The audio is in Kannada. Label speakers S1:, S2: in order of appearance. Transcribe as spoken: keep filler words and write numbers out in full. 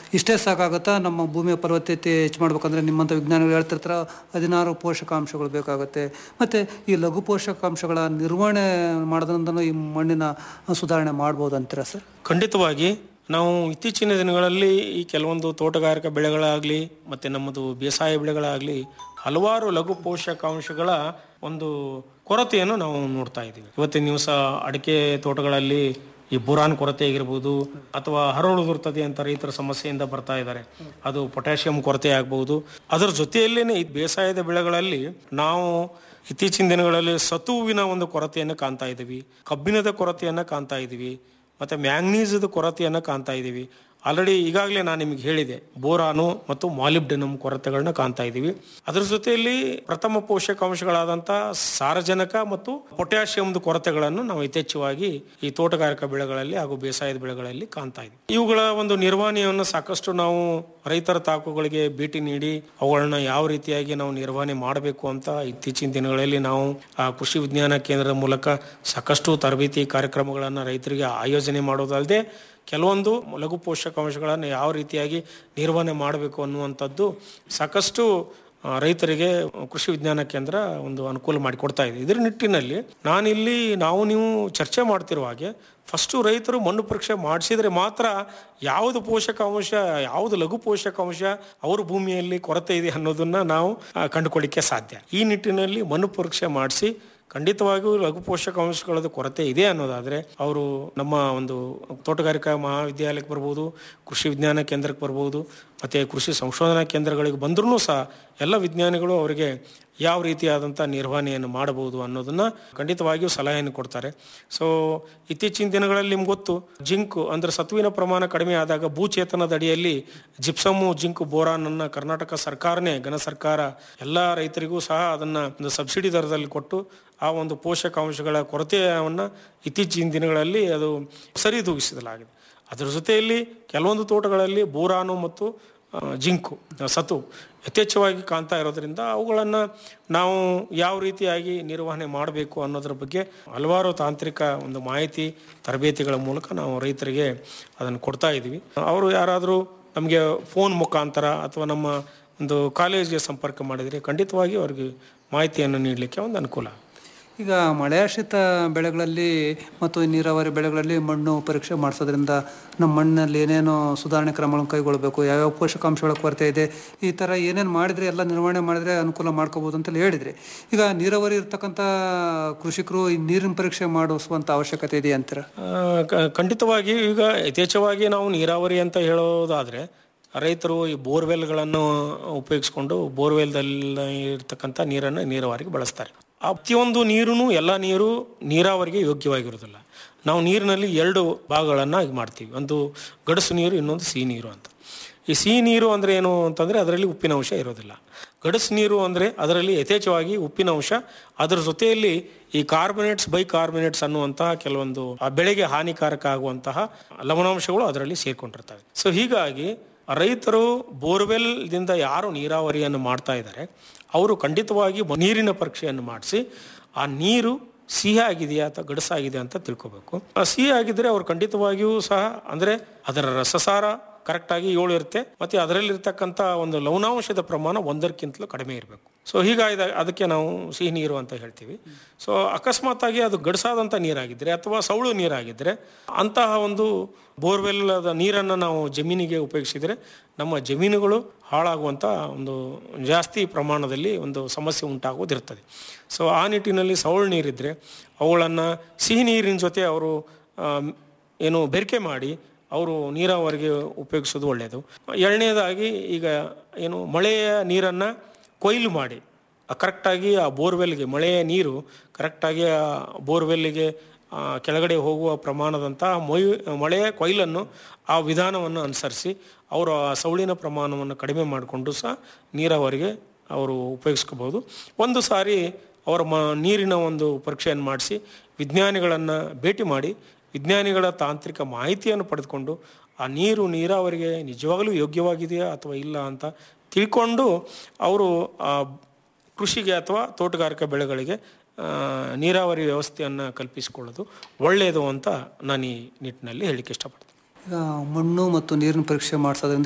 S1: ಇಷ್ಟೇ ಸಾಕಾಗುತ್ತಾ? ನಮ್ಮ ಭೂಮಿಯ ಫಲವತ್ತತೆ ಹೆಚ್ಚು ಮಾಡ್ಬೇಕಂದ್ರೆ ನಿಮ್ಮಂಥ ವಿಜ್ಞಾನಿಗಳು ಹೇಳ್ತಿರ್ತಾರೆ ಹದಿನಾರು ಪೋಷಕಾಂಶಗಳು ಬೇಕಾಗುತ್ತೆ. ಮತ್ತು ಈ ಲಘು ಪೋಷಕಾಂಶಗಳ ನಿರ್ವಹಣೆ ಮಾಡೋದ್ರಿಂದನೂ ಈ ಮಣ್ಣಿನ ಸುಧಾರಣೆ ಮಾಡ್ಬೋದು ಅಂತೀರಾ ಸರ್?
S2: ಖಂಡಿತವಾಗಿ ನಾವು ಇತ್ತೀಚಿನ ದಿನಗಳಲ್ಲಿ ಈ ಕೆಲವೊಂದು ತೋಟಗಾರಿಕಾ ಬೆಳೆಗಳಾಗಲಿ ಮತ್ತು ನಮ್ಮದು ಬೇಸಾಯ ಬೆಳೆಗಳಾಗಲಿ ಹಲವಾರು ಲಘು ಪೋಷಕಾಂಶಗಳ ಒಂದು ಕೊರತೆಯನ್ನು ನಾವು ನೋಡ್ತಾ ಇದ್ದೀವಿ. ಇವತ್ತಿನ ದಿವಸ ಅಡಿಕೆ ತೋಟಗಳಲ್ಲಿ ಈ ಬೋರಾನ್ ಕೊರತೆ ಆಗಿರ್ಬೋದು ಅಥವಾ ಹರಳುದುರ್ತದೆ ಅಂತ ರೈತರ ಸಮಸ್ಯೆಯಿಂದ ಬರ್ತಾ ಇದ್ದಾರೆ. ಅದು ಪೊಟ್ಯಾಷಿಯಂ ಕೊರತೆ ಆಗ್ಬೋದು. ಅದರ ಜೊತೆಯಲ್ಲೇ ಈ ಬೇಸಾಯದ ಬೆಳೆಗಳಲ್ಲಿ ನಾವು ಇತ್ತೀಚಿನ ದಿನಗಳಲ್ಲಿ ಸತುವಿನ ಒಂದು ಕೊರತೆಯನ್ನು ಕಾಣ್ತಾ ಇದ್ದೀವಿ, ಕಬ್ಬಿಣದ ಕೊರತೆಯನ್ನು ಕಾಣ್ತಾ ಇದ್ದೀವಿ, ಮತ್ತು ಮ್ಯಾಂಗ್ನೀಸದ ಕೊರತೆಯನ್ನು ಕಾಣ್ತಾ ಇದ್ದೀವಿ. ಆಲ್ರೆಡಿ ಈಗಾಗಲೇ ನಾನು ನಿಮಗೆ ಹೇಳಿದೆ, ಬೋರಾನು ಮತ್ತು ಮಾಲಿಬ್ಡಿನಮ್ ಕೊರತೆಗಳನ್ನ ಕಾಣ್ತಾ ಇದ್ದೀವಿ. ಅದರ ಜೊತೆಯಲ್ಲಿ ಪ್ರಥಮ ಪೋಷಕಾಂಶಗಳಾದಂಥ ಸಾರಜನಕ ಮತ್ತು ಪೊಟ್ಯಾಷಿಯಂದ ಕೊರತೆಗಳನ್ನು ನಾವು ಯಥೇಚ್ಛವಾಗಿ ಈ ತೋಟಗಾರಿಕಾ ಬೆಳೆಗಳಲ್ಲಿ ಹಾಗೂ ಬೇಸಾಯದ ಬೆಳೆಗಳಲ್ಲಿ ಕಾಣ್ತಾ ಇದ್ದೀವಿ. ಇವುಗಳ ಒಂದು ನಿರ್ವಹಣೆಯನ್ನು ಸಾಕಷ್ಟು ನಾವು ರೈತರ ತಾಕುಗಳಿಗೆ ಭೇಟಿ ನೀಡಿ ಅವುಗಳನ್ನ ಯಾವ ರೀತಿಯಾಗಿ ನಾವು ನಿರ್ವಹಣೆ ಮಾಡಬೇಕು ಅಂತ ಇತ್ತೀಚಿನ ದಿನಗಳಲ್ಲಿ ನಾವು ಆ ಕೃಷಿ ವಿಜ್ಞಾನ ಕೇಂದ್ರದ ಮೂಲಕ ಸಾಕಷ್ಟು ತರಬೇತಿ ಕಾರ್ಯಕ್ರಮಗಳನ್ನು ರೈತರಿಗೆ ಆಯೋಜನೆ ಮಾಡೋದಲ್ಲದೆ ಕೆಲವೊಂದು ಲಘು ಪೋಷಕಾಂಶಗಳನ್ನು ಯಾವ ರೀತಿಯಾಗಿ ನಿರ್ವಹಣೆ ಮಾಡಬೇಕು ಅನ್ನುವಂಥದ್ದು ಸಾಕಷ್ಟು ರೈತರಿಗೆ ಕೃಷಿ ವಿಜ್ಞಾನ ಕೇಂದ್ರ ಒಂದು ಅನುಕೂಲ ಮಾಡಿಕೊಡ್ತಾ ಇದೆ. ಇದರ ನಿಟ್ಟಿನಲ್ಲಿ ನಾನಿಲ್ಲಿ ನಾವು ನೀವು ಚರ್ಚೆ ಮಾಡ್ತಿರುವ ಹಾಗೆ ಫಸ್ಟು ರೈತರು ಮಣ್ಣು ಪರೀಕ್ಷೆ ಮಾಡಿಸಿದರೆ ಮಾತ್ರ ಯಾವುದು ಪೋಷಕಾಂಶ ಯಾವುದು ಲಘು ಪೋಷಕಾಂಶ ಅವ್ರ ಭೂಮಿಯಲ್ಲಿ ಕೊರತೆ ಇದೆ ಅನ್ನೋದನ್ನು ನಾವು ಕಂಡುಕೊಳ್ಳಿಕ್ಕೆ ಸಾಧ್ಯ. ಈ ನಿಟ್ಟಿನಲ್ಲಿ ಮಣ್ಣು ಪರೀಕ್ಷೆ ಮಾಡಿಸಿ ಖಂಡಿತವಾಗಿಯೂ ಲಘು ಪೋಷಕಾಂಶಗಳದ್ದು ಕೊರತೆ ಇದೆ ಅನ್ನೋದಾದರೆ ಅವರು ನಮ್ಮ ಒಂದು ತೋಟಗಾರಿಕಾ ಮಹಾವಿದ್ಯಾಲಯಕ್ಕೆ ಬರ್ಬೋದು, ಕೃಷಿ ವಿಜ್ಞಾನ ಕೇಂದ್ರಕ್ಕೆ ಬರ್ಬೋದು, ಮತ್ತು ಕೃಷಿ ಸಂಶೋಧನಾ ಕೇಂದ್ರಗಳಿಗೆ ಬಂದ್ರೂ ಸಹ ಎಲ್ಲ ವಿಜ್ಞಾನಿಗಳು ಅವರಿಗೆ ಯಾವ ರೀತಿಯಾದಂಥ ನಿರ್ವಹಣೆಯನ್ನು ಮಾಡಬಹುದು ಅನ್ನೋದನ್ನು ಖಂಡಿತವಾಗಿಯೂ ಸಲಹೆಯನ್ನು ಕೊಡ್ತಾರೆ. ಸೊ ಇತ್ತೀಚಿನ ದಿನಗಳಲ್ಲಿ ನಿಮ್ಗೆ ಗೊತ್ತು, ಜಿಂಕು ಅಂದರೆ ಸತುವಿನ ಪ್ರಮಾಣ ಕಡಿಮೆ ಆದಾಗ ಭೂಚೇತನದ ಅಡಿಯಲ್ಲಿ ಜಿಪ್ಸಮ್ಮು ಜಿಂಕ್ ಬೋರಾನನ್ನು ಕರ್ನಾಟಕ ಸರ್ಕಾರನೇ ಘನ ಸರ್ಕಾರ ಎಲ್ಲ ರೈತರಿಗೂ ಸಹ ಅದನ್ನು ಒಂದು ಸಬ್ಸಿಡಿ ದರದಲ್ಲಿ ಕೊಟ್ಟು ಆ ಒಂದು ಪೋಷಕಾಂಶಗಳ ಕೊರತೆಯನ್ನು ಇತ್ತೀಚಿನ ದಿನಗಳಲ್ಲಿ ಅದು ಸರಿದೂಗಿಸಲಾಗಿದೆ. ಅದರ ಜೊತೆಯಲ್ಲಿ ಕೆಲವೊಂದು ತೋಟಗಳಲ್ಲಿ ಬೋರಾನು ಮತ್ತು ಜಿಂಕು ಸತು ಯಥೇಚ್ಛವಾಗಿ ಕಾಣ್ತಾ ಇರೋದ್ರಿಂದ ಅವುಗಳನ್ನು ನಾವು ಯಾವ ರೀತಿಯಾಗಿ ನಿರ್ವಹಣೆ ಮಾಡಬೇಕು ಅನ್ನೋದ್ರ ಬಗ್ಗೆ ಹಲವಾರು ತಾಂತ್ರಿಕ ಒಂದು ಮಾಹಿತಿ ತರಬೇತಿಗಳ ಮೂಲಕ ನಾವು ರೈತರಿಗೆ ಅದನ್ನು ಕೊಡ್ತಾ ಇದ್ದೀವಿ. ಅವರು ಯಾರಾದರೂ ನಮಗೆ ಫೋನ್ ಮುಖಾಂತರ ಅಥವಾ ನಮ್ಮ ಒಂದು ಕಾಲೇಜ್ಗೆ ಸಂಪರ್ಕ ಮಾಡಿದರೆ ಖಂಡಿತವಾಗಿ ಅವರಿಗೆ ಮಾಹಿತಿಯನ್ನು ನೀಡಲಿಕ್ಕೆ ಒಂದು ಅನುಕೂಲ.
S1: ಈಗ ಮಳೆಯಾಶ್ರಿತ ಬೆಳೆಗಳಲ್ಲಿ ಮತ್ತು ನೀರಾವರಿ ಬೆಳೆಗಳಲ್ಲಿ ಮಣ್ಣು ಪರೀಕ್ಷೆ ಮಾಡಿಸೋದ್ರಿಂದ ನಮ್ಮ ಮಣ್ಣಲ್ಲಿ ಏನೇನು ಸುಧಾರಣೆ ಕ್ರಮಗಳನ್ನು ಕೈಗೊಳ್ಳಬೇಕು, ಯಾವ್ಯಾವ ಪೋಷಕಾಂಶಗಳ ಕೊರತೆ ಇದೆ, ಈ ಥರ ಏನೇನು ಮಾಡಿದರೆ ಎಲ್ಲ ನಿರ್ವಹಣೆ ಮಾಡಿದರೆ ಅನುಕೂಲ ಮಾಡ್ಕೋಬೋದು ಅಂತೇಳಿ ಹೇಳಿದರೆ, ಈಗ ನೀರಾವರಿ ಇರ್ತಕ್ಕಂಥ ಕೃಷಿಕರು ಈ ನೀರಿನ ಪರೀಕ್ಷೆ ಮಾಡಿಸುವಂಥ ಅವಶ್ಯಕತೆ ಇದೆ ಅಂತೀರ?
S2: ಖಂಡಿತವಾಗಿ ಈಗ ಯಥೇಚ್ಛವಾಗಿ ನಾವು ನೀರಾವರಿ ಅಂತ ಹೇಳೋದಾದರೆ ರೈತರು ಈ ಬೋರ್ವೆಲ್ಗಳನ್ನು ಉಪಯೋಗಿಸ್ಕೊಂಡು ಬೋರ್ವೆಲ್ದಲ್ಲಿ ಇರ್ತಕ್ಕಂಥ ನೀರನ್ನು ನೀರಾವರಿಗೆ ಬಳಸ್ತಾರೆ. ಆ ಪ್ರತಿಯೊಂದು ನೀರು ಎಲ್ಲ ನೀರು ನೀರಾವರಿಗೆ ಯೋಗ್ಯವಾಗಿರೋದಿಲ್ಲ. ನಾವು ನೀರಿನಲ್ಲಿ ಎರಡು ಭಾಗಗಳನ್ನು ಇದು ಮಾಡ್ತೀವಿ, ಒಂದು ಗಡಸು ನೀರು, ಇನ್ನೊಂದು ಸಿಹಿ ನೀರು ಅಂತ. ಈ ಸಿಹಿ ನೀರು ಅಂದರೆ ಏನು ಅಂತಂದರೆ ಅದರಲ್ಲಿ ಉಪ್ಪಿನ ಅಂಶ ಇರೋದಿಲ್ಲ. ಗಡಸು ನೀರು ಅಂದರೆ ಅದರಲ್ಲಿ ಯಥೇಚ್ಛವಾಗಿ ಉಪ್ಪಿನ ಅಂಶ, ಅದರ ಜೊತೆಯಲ್ಲಿ ಈ ಕಾರ್ಬೊನೇಟ್ಸ್ ಬೈ ಕಾರ್ಬೊನೇಟ್ಸ್ ಅನ್ನುವಂತಹ ಕೆಲವೊಂದು ಆ ಬೆಳೆಗೆ ಹಾನಿಕಾರಕ ಆಗುವಂತಹ ಲವಣಾಂಶಗಳು ಅದರಲ್ಲಿ ಸೇರ್ಕೊಂಡಿರ್ತವೆ. ಸೊ ಹೀಗಾಗಿ ರೈತರು ಬೋರ್ವೆಲ್ದಿಂದ ಯಾರು ನೀರಾವರಿಯನ್ನು ಮಾಡ್ತಾ ಇದ್ದಾರೆ ಅವರು ಖಂಡಿತವಾಗಿ ನೀರಿನ ಪರೀಕ್ಷೆಯನ್ನು ಮಾಡಿಸಿ ಆ ನೀರು ಸಿಹಿ ಆಗಿದೆಯಾ ಅಥವಾ ಗಡಸಾಗಿದೆ ಅಂತ ತಿಳ್ಕೊಬೇಕು. ಸಿಹಿ ಆಗಿದ್ದರೆ ಅವ್ರು ಖಂಡಿತವಾಗಿಯೂ ಸಹ ಅಂದರೆ ಅದರ ರಸಸಾರ ಕರೆಕ್ಟಾಗಿ ಏಳು ಇರುತ್ತೆ ಮತ್ತು ಅದರಲ್ಲಿರ್ತಕ್ಕಂಥ ಒಂದು ಲವಣಾಂಶದ ಪ್ರಮಾಣ ಒಂದಕ್ಕಿಂತಲೂ ಕಡಿಮೆ ಇರಬೇಕು. ಸೊ ಹೀಗಾಗಿ ಅದಕ್ಕೆ ನಾವು ಸಿಹಿ ನೀರು ಅಂತ ಹೇಳ್ತೀವಿ. ಸೊ ಅಕಸ್ಮಾತಾಗಿ ಅದು ಗಡಸಾದಂಥ ನೀರಾಗಿದ್ದರೆ ಅಥವಾ ಸೌಳು ನೀರಾಗಿದ್ದರೆ ಅಂತಹ ಒಂದು ಬೋರ್ವೆಲ್ದ ನೀರನ್ನು ನಾವು ಜಮೀನಿಗೆ ಉಪಯೋಗಿಸಿದರೆ ನಮ್ಮ ಜಮೀನುಗಳು ಹಾಳಾಗುವಂಥ ಒಂದು ಜಾಸ್ತಿ ಪ್ರಮಾಣದಲ್ಲಿ ಒಂದು ಸಮಸ್ಯೆ ಉಂಟಾಗೋದಿರ್ತದೆ. ಸೊ ಆ ನಿಟ್ಟಿನಲ್ಲಿ ಸೌಳು ನೀರಿದ್ದರೆ ಅವುಗಳನ್ನು ಸಿಹಿ ನೀರಿನ ಜೊತೆ ಅವರು ಏನು ಬೆರಕೆ ಮಾಡಿ ಅವರು ನೀರಾವರಿಗೆ ಉಪಯೋಗಿಸೋದು ಒಳ್ಳೆಯದು. ಎರಡನೇದಾಗಿ ಈಗ ಏನು ಮಳೆಯ ನೀರನ್ನು ಕೊಯ್ಲು ಮಾಡಿ ಕರೆಕ್ಟಾಗಿ ಆ ಬೋರ್ವೆಲ್ಗೆ ಮಳೆಯ ನೀರು ಕರೆಕ್ಟಾಗಿ ಆ ಬೋರ್ವೆಲ್ಲಿಗೆ ಕೆಳಗಡೆ ಹೋಗುವ ಪ್ರಮಾಣದಂಥ ಮೊಯ್ ಮಳೆಯ ಕೊಯ್ಲನ್ನು ಆ ವಿಧಾನವನ್ನು ಅನುಸರಿಸಿ ಅವರು ಆ ಸೌಳಿನ ಪ್ರಮಾಣವನ್ನು ಕಡಿಮೆ ಮಾಡಿಕೊಂಡು ಸಹ ನೀರಾವರಿಗೆ ಅವರು ಉಪಯೋಗಿಸ್ಕೋಬೋದು. ಒಂದು ಸಾರಿ ಅವರ ಮ ನೀರಿನ ಒಂದು ಪರೀಕ್ಷೆಯನ್ನು ಮಾಡಿಸಿ ವಿಜ್ಞಾನಿಗಳನ್ನು ಭೇಟಿ ಮಾಡಿ ವಿಜ್ಞಾನಿಗಳ ತಾಂತ್ರಿಕ ಮಾಹಿತಿಯನ್ನು ಪಡೆದುಕೊಂಡು ಆ ನೀರು ನೀರಾವರಿಗೆ ನಿಜವಾಗಲೂ ಯೋಗ್ಯವಾಗಿದೆಯಾ ಅಥವಾ ಇಲ್ಲ ಅಂತ ತಿಳ್ಕೊಂಡು ಅವರು ಕೃಷಿಗೆ ಅಥವಾ ತೋಟಗಾರಿಕಾ ಬೆಳೆಗಳಿಗೆ ನೀರಾವರಿ ವ್ಯವಸ್ಥೆಯನ್ನು ಕಲ್ಪಿಸಿಕೊಳ್ಳೋದು ಒಳ್ಳೆಯದು ಅಂತ ನಾನು ಈ ನಿಟ್ಟಿನಲ್ಲಿ ಹೇಳಲಿಕ್ಕೆ ಇಷ್ಟಪಡ್ತೀನಿ.
S1: ಈಗ ಮಣ್ಣು ಮತ್ತು ನೀರಿನ ಪರೀಕ್ಷೆ ಮಾಡಿಸೋದ್ರಿಂದ